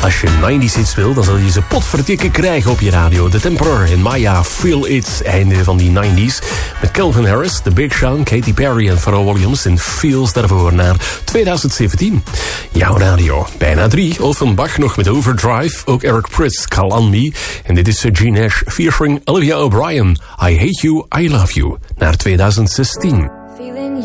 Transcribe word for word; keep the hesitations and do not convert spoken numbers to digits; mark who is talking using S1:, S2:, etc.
S1: Als je nineties hits wil, dan zal je ze potverdikke krijgen op je radio. The Temperor en Maya, Feel It. Einde van die nineties. Met Calvin Harris, The Big Sean, Katy Perry en Pharrell Williams. En Feels daarvoor naar twintig zeventien. Jouw radio. Bijna drie. Offenbach nog met Overdrive. Ook Eric Prydz, Call on Me. En dit is Gene Nash featuring Olivia O'Brien. I Hate You, I Love You. Naar twintig zestien.